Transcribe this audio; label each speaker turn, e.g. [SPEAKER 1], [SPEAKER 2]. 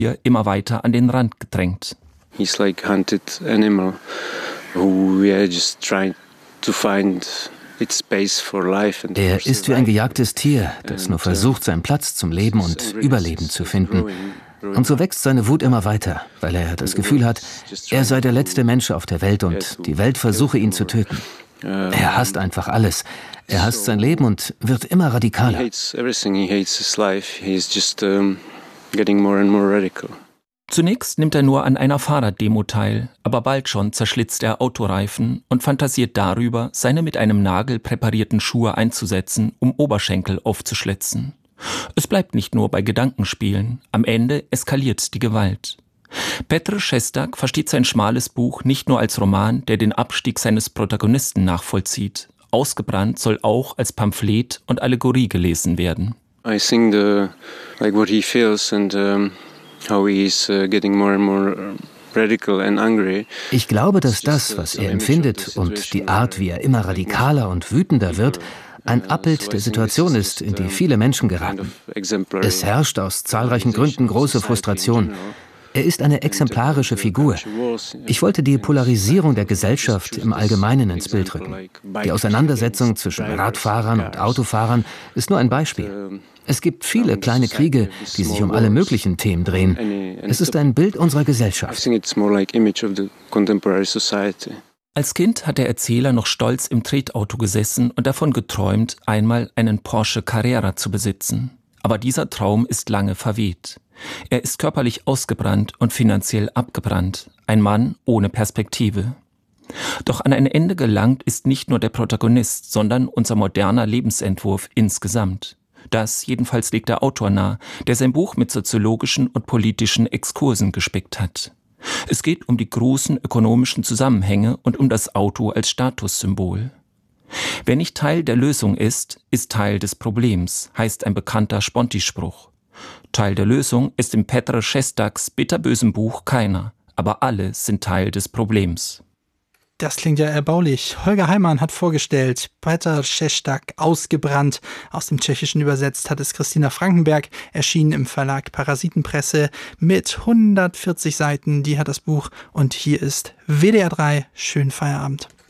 [SPEAKER 1] immer weiter an den Rand gedrängt.
[SPEAKER 2] He's like hunted animal who just trying to find its space for life.
[SPEAKER 3] Er ist wie ein gejagtes Tier, das nur versucht, seinen Platz zum Leben und Überleben zu finden. Und so wächst seine Wut immer weiter, weil er das Gefühl hat, er sei der letzte Mensch auf der Welt und die Welt versuche ihn zu töten. Er hasst einfach alles. Er hasst sein Leben und wird immer radikaler.
[SPEAKER 1] Zunächst nimmt er nur an einer Fahrraddemo teil, aber bald schon zerschlitzt er Autoreifen und fantasiert darüber, seine mit einem Nagel präparierten Schuhe einzusetzen, um Oberschenkel aufzuschlitzen. Es bleibt nicht nur bei Gedankenspielen, am Ende eskaliert die Gewalt. Petr Šestak versteht sein schmales Buch nicht nur als Roman, der den Abstieg seines Protagonisten nachvollzieht. Ausgebrannt soll auch als Pamphlet und Allegorie gelesen werden.
[SPEAKER 2] I think what he feels and how he is getting more and more radical and angry.
[SPEAKER 3] Ich glaube, dass das, was er empfindet und die Art, wie er immer radikaler und wütender wird, ein Abbild der Situation ist, in die viele Menschen geraten. Es herrscht aus zahlreichen Gründen große Frustration. Er ist eine exemplarische Figur. Ich wollte die Polarisierung der Gesellschaft im Allgemeinen ins Bild rücken. Die Auseinandersetzung zwischen Radfahrern und Autofahrern ist nur ein Beispiel. Es gibt viele kleine Kriege, die sich um alle möglichen Themen drehen. Es ist ein Bild unserer Gesellschaft.
[SPEAKER 1] Als Kind hat der Erzähler noch stolz im Tretauto gesessen und davon geträumt, einmal einen Porsche Carrera zu besitzen. Aber dieser Traum ist lange verweht. Er ist körperlich ausgebrannt und finanziell abgebrannt. Ein Mann ohne Perspektive. Doch an ein Ende gelangt ist nicht nur der Protagonist, sondern unser moderner Lebensentwurf insgesamt. Das jedenfalls legt der Autor nahe, der sein Buch mit soziologischen und politischen Exkursen gespickt hat. Es geht um die großen ökonomischen Zusammenhänge und um das Auto als Statussymbol. Wer nicht Teil der Lösung ist Teil des Problems, heißt ein bekannter Sponti-Spruch. Teil der Lösung ist in Petr Šestaks bitterbösem Buch keiner, aber alle sind Teil des Problems.
[SPEAKER 4] Das klingt ja erbaulich. Holger Heimann hat vorgestellt, Petr Šestak, Ausgebrannt. Aus dem Tschechischen übersetzt hat es Christina Frankenberg, erschienen im Verlag Parasitenpresse mit 140 Seiten. Die hat das Buch und hier ist WDR 3. Schönen Feierabend.